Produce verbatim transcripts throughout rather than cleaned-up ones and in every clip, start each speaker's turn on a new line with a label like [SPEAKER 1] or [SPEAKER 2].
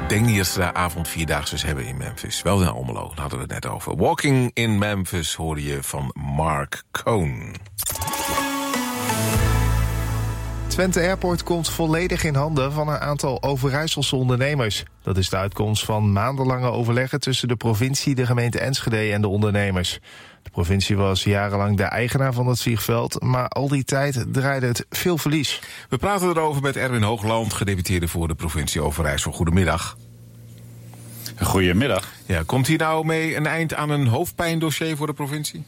[SPEAKER 1] Dengerstra avond vierdaagse hebben in Memphis. Wel in Almelo, daar hadden we het net over. Walking in Memphis hoorde je van Mark Cohn.
[SPEAKER 2] Twente Airport komt volledig in handen van een aantal Overijsselse ondernemers. Dat is de uitkomst van maandenlange overleggen tussen de provincie, de gemeente Enschede en de ondernemers. De provincie was jarenlang de eigenaar van het vliegveld, maar al die tijd draaide het veel verlies.
[SPEAKER 1] We praten erover met Erwin Hoogland, gedeputeerde voor de provincie Overijssel. Goedemiddag.
[SPEAKER 3] Goedemiddag.
[SPEAKER 1] Ja, komt hier nou mee een eind aan een hoofdpijndossier voor de provincie?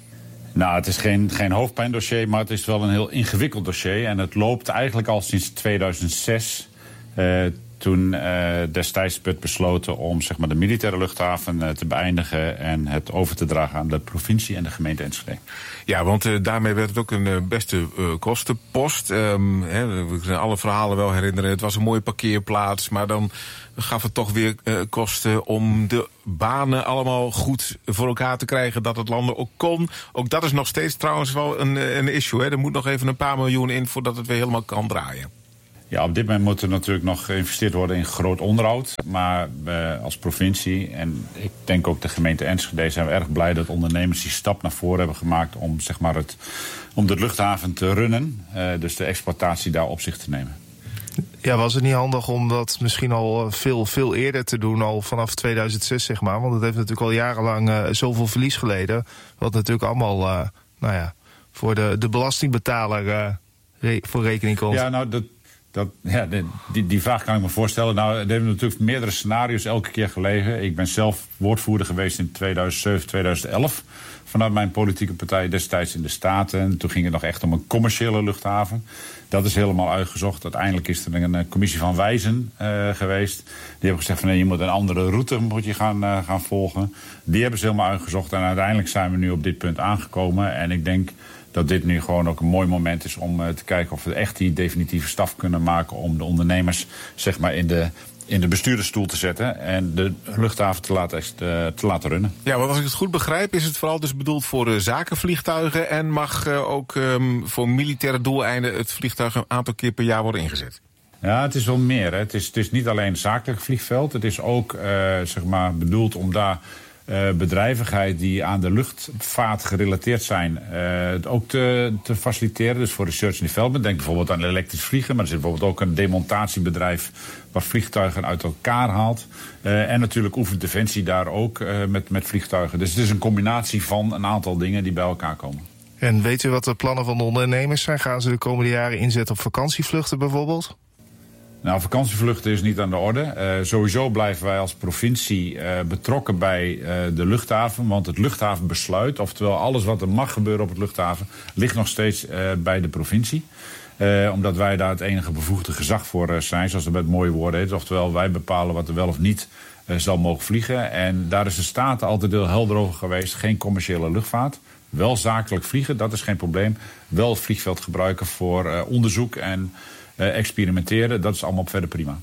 [SPEAKER 3] Nou, het is geen, geen hoofdpijndossier, maar het is wel een heel ingewikkeld dossier. En het loopt eigenlijk al sinds tweeduizend zes. Uh, toen uh, destijds werd besloten om zeg maar, de militaire luchthaven uh, te beëindigen en het over te dragen aan de provincie en de gemeente Enschede.
[SPEAKER 1] Ja, want uh, daarmee werd het ook een uh, beste uh, kostenpost. Um, hè, we kunnen alle verhalen wel herinneren. Het was een mooie parkeerplaats, maar dan gaf het toch weer uh, kosten om de banen allemaal goed voor elkaar te krijgen, dat het landen ook kon. Ook dat is nog steeds trouwens wel een, een issue. Hè. Er moet nog even een paar miljoen in voordat het weer helemaal kan draaien.
[SPEAKER 3] Ja, op dit moment moet er natuurlijk nog geïnvesteerd worden in groot onderhoud. Maar uh, als provincie, en ik denk ook de gemeente Enschede, zijn we erg blij dat ondernemers die stap naar voren hebben gemaakt om, zeg maar het, om de luchthaven te runnen. Uh, dus de exploitatie daar op zich te nemen.
[SPEAKER 2] Ja, was het niet handig om dat misschien al veel, veel eerder te doen, al vanaf tweeduizend zes zeg maar? Want het heeft natuurlijk al jarenlang uh, zoveel verlies geleden. Wat natuurlijk allemaal, uh, nou ja, voor de, de belastingbetaler uh, re- voor rekening komt.
[SPEAKER 3] Ja, nou, dat, dat, ja de, die, die vraag kan ik me voorstellen. Nou, er hebben natuurlijk meerdere scenario's elke keer gelegen. Ik ben zelf woordvoerder geweest in tweeduizend zeven, tweeduizend elf... vanuit mijn politieke partij destijds in de Staten. En toen ging het nog echt om een commerciële luchthaven. Dat is helemaal uitgezocht. Uiteindelijk is er een commissie van wijzen uh, geweest. Die hebben gezegd van nee, je moet een andere route moet je gaan, uh, gaan volgen. Die hebben ze helemaal uitgezocht. En uiteindelijk zijn we nu op dit punt aangekomen. En ik denk dat dit nu gewoon ook een mooi moment is om uh, te kijken of we echt die definitieve stap kunnen maken om de ondernemers zeg maar in de in de bestuurdersstoel te zetten en de luchthaven te laten, uh, te laten runnen.
[SPEAKER 1] Ja, want als ik het goed begrijp is het vooral dus bedoeld voor uh, zakenvliegtuigen en mag uh, ook um, voor militaire doeleinden het vliegtuig een aantal keer per jaar worden ingezet.
[SPEAKER 3] Ja, het is wel meer. Hè. Het is, het is niet alleen een zakelijk vliegveld. Het is ook uh, zeg maar bedoeld om daar Uh, bedrijvigheid die aan de luchtvaart gerelateerd zijn, uh, ook te, te faciliteren. Dus voor research and development. Denk bijvoorbeeld aan elektrisch vliegen. Maar er zit bijvoorbeeld ook een demontatiebedrijf wat vliegtuigen uit elkaar haalt. Uh, en natuurlijk oefent Defensie daar ook uh, met, met vliegtuigen. Dus het is een combinatie van een aantal dingen die bij elkaar komen.
[SPEAKER 2] En weet u wat de plannen van de ondernemers zijn? Gaan ze de komende jaren inzetten op vakantievluchten bijvoorbeeld?
[SPEAKER 3] Nou, vakantievluchten is niet aan de orde. Uh, sowieso blijven wij als provincie uh, betrokken bij uh, de luchthaven. Want het luchthavenbesluit, oftewel alles wat er mag gebeuren op het luchthaven, ligt nog steeds uh, bij de provincie. Uh, omdat wij daar het enige bevoegde gezag voor uh, zijn, zoals het met mooie woorden heet. Oftewel, wij bepalen wat er wel of niet uh, zal mogen vliegen. En daar is de Staten altijd heel helder over geweest. Geen commerciële luchtvaart. Wel zakelijk vliegen, dat is geen probleem. Wel het vliegveld gebruiken voor uh, onderzoek en Uh, experimenteren, dat is allemaal verder prima.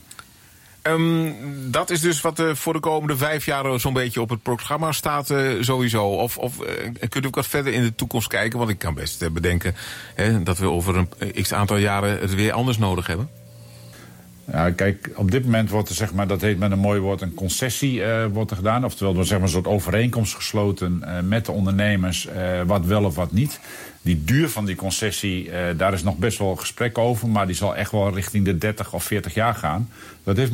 [SPEAKER 1] Um, dat is dus wat uh, voor de komende vijf jaar zo'n beetje op het programma staat uh, sowieso. Of, of uh, kunt u ook wat verder in de toekomst kijken? Want ik kan best uh, bedenken hè, dat we over een uh, x aantal jaren het weer anders nodig hebben.
[SPEAKER 3] Ja, kijk, op dit moment wordt er, zeg maar, dat heet met een mooi woord, een concessie uh, wordt er gedaan. Oftewel, er wordt zeg maar, een soort overeenkomst gesloten uh, met de ondernemers, uh, wat wel of wat niet. Die duur van die concessie, uh, daar is nog best wel gesprek over, maar die zal echt wel richting de dertig of veertig jaar gaan. Dat heeft